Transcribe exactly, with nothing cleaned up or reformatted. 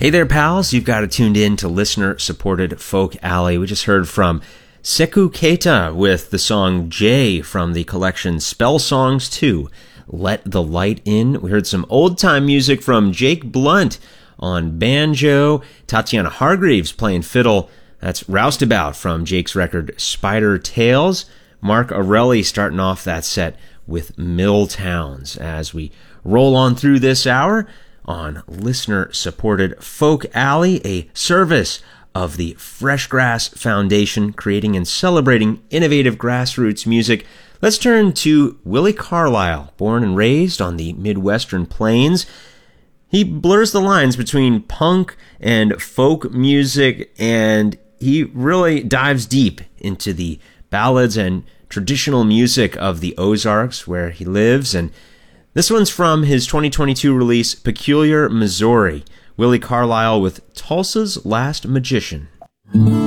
Hey there, pals. You've got it tuned in to listener-supported Folk Alley. We just heard from Sekou Keita with the song Jay from the collection Spell Songs two, Let the Light In. We heard some old-time music from Jake Blunt on banjo, Tatiana Hargreaves playing fiddle. That's Roustabout from Jake's record Spider Tales. Mark Arelli starting off that set with Mill Towns as we roll on through this hour on listener-supported Folk Alley, a service of the Fresh Grass Foundation, creating and celebrating innovative grassroots music. Let's turn to Willie Carlisle, born and raised on the Midwestern Plains. He blurs the lines between punk and folk music, and he really dives deep into the ballads and traditional music of the Ozarks, where he lives. And this one's from his twenty twenty-two release, Peculiar Missouri. Willie Carlisle with Tulsa's Last Magician.